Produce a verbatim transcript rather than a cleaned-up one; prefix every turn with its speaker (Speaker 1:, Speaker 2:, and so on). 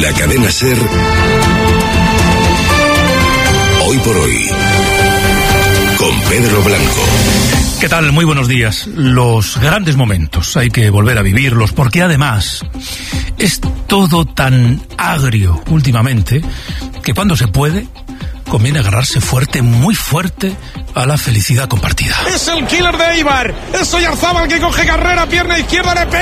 Speaker 1: La cadena SER. Hoy por hoy. Con Pedro Blanco.
Speaker 2: ¿Qué tal? Muy buenos días. Los grandes momentos hay que volver a vivirlos, porque además es todo tan agrio últimamente que cuando se puede conviene agarrarse fuerte, muy fuerte, a la felicidad compartida.
Speaker 3: Es el killer de Eibar. Es Oyarzábal que coge carrera, pierna izquierda, le pega.